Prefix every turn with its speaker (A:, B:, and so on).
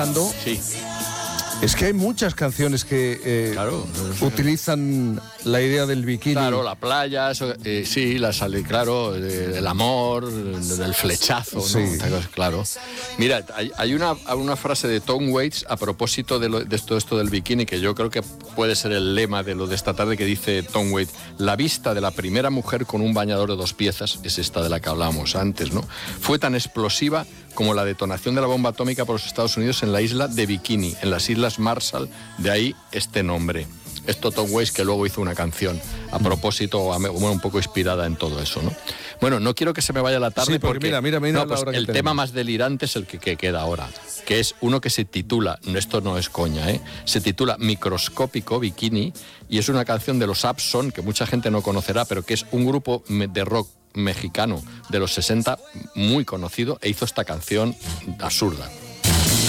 A: Sí.
B: Es que hay muchas canciones que utilizan la idea del bikini.
A: Claro, la playa, eso, sí, claro, el amor, del flechazo, ¿no?
B: Sí.
A: Claro. Mira, hay una frase de Tom Waits a propósito de todo esto del bikini, que yo creo que puede ser el lema de lo de esta tarde, que dice Tom Waits: la vista de la primera mujer con un bañador de 2 piezas, es esta de la que hablábamos antes, ¿no? Fue tan explosiva como la detonación de la bomba atómica por los Estados Unidos en la isla de Bikini, en las Islas Marshall, de ahí este nombre. Esto Tom Waits, que luego hizo una canción a propósito, un poco inspirada en todo eso, ¿no? Bueno, no quiero que se me vaya la tarde,
B: sí, porque mira
A: no, pues el tema más delirante es el que queda ahora, que es uno que se titula, esto no es coña, se titula Microscópico Bikini, y es una canción de los Abson, que mucha gente no conocerá, pero que es un grupo de rock mexicano de los 60 muy conocido, e hizo esta canción absurda.